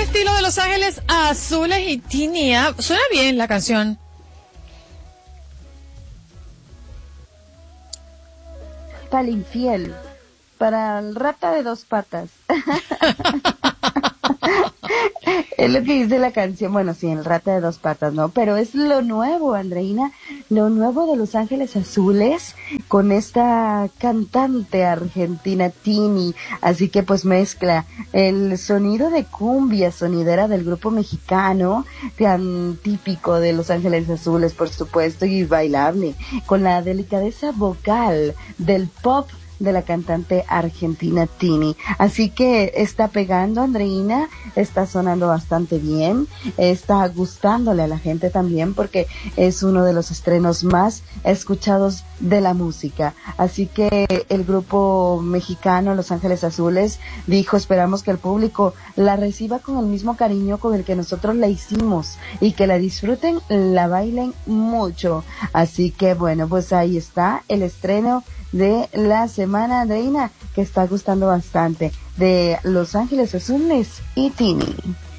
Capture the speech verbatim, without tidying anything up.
estilo de Los Ángeles Azules y Tinia. Suena bien la canción. Para el infiel, para el rata de dos patas. Es lo que dice la canción. Bueno, sí, el rata de dos patas, ¿no? Pero es lo nuevo, Andreina, lo nuevo de Los Ángeles Azules con esta cantante argentina Tini. Así que pues mezcla el sonido de cumbia sonidera del grupo mexicano, tan típico de Los Ángeles Azules, por supuesto, y bailable, con la delicadeza vocal del pop de la cantante argentina Tini. Así que está pegando, Andreina, está sonando bastante bien, está gustándole a la gente también porque es uno de los estrenos más escuchados de la música. Así que el grupo mexicano Los Ángeles Azules dijo: esperamos que el público la reciba con el mismo cariño con el que nosotros la hicimos y que la disfruten, la bailen mucho. Así que bueno, pues ahí está el estreno de la semana, Andreina, que está gustando bastante, de Los Ángeles Azules y Tini.